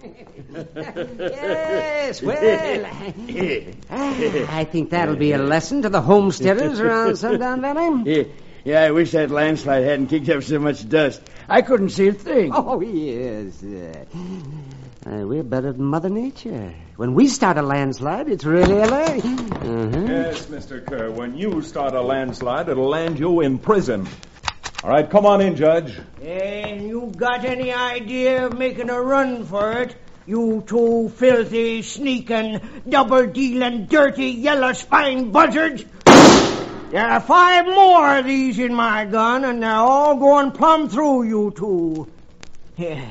Yes, well, I think that'll be a lesson to the homesteaders around Sundown Valley. Yeah, I wish that landslide hadn't kicked up so much dust. I couldn't see a thing. Oh, yes. We're better than Mother Nature. When we start a landslide, it's really a Yes, Mr. Kerr. When you start a landslide, it'll land you in prison. All right, come on in, Judge. And you got any idea of making a run for it? You two filthy, sneaking, double-dealing, dirty, yellow-spined buzzards! There are 5 more of these in my gun, and they're all going plumb through you two. Yeah.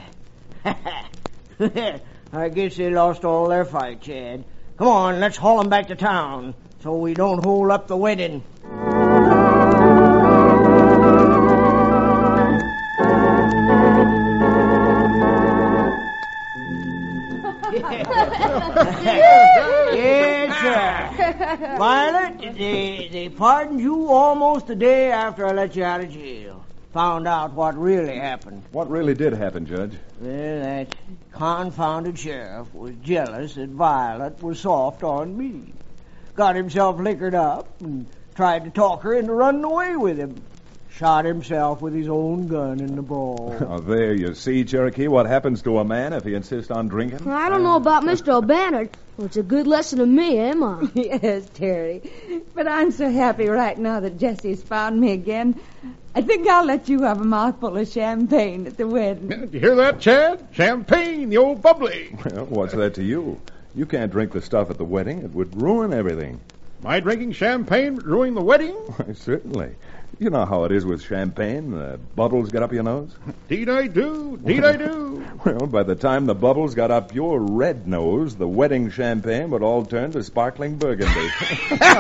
I guess they lost all their fight, Chad. Come on, let's haul them back to town so we don't hold up the wedding. Yes, sir. Violet, they pardoned you almost a day after I let you out of jail. Found out what really happened. What really did happen, Judge? Well, that confounded sheriff was jealous that Violet was soft on me. Got himself liquored up and tried to talk her into running away with him. Shot himself with his own gun in the brawl. Oh, there you see, Cherokee, what happens to a man if he insists on drinking. I don't know about Mr. O'Banner. Well, it's a good lesson to me, Emma. Yes, Terry. But I'm so happy right now that Jesse's found me again. I think I'll let you have a mouthful of champagne at the wedding. Did you hear that, Chad? Champagne, the old bubbly. Well, what's that to you? You can't drink the stuff at the wedding. It would ruin everything. My drinking champagne ruining the wedding? Certainly. You know how it is with champagne. The bubbles get up your nose. Deed I do. Deed I do. Well, by the time the bubbles got up your red nose, the wedding champagne would all turn to sparkling burgundy.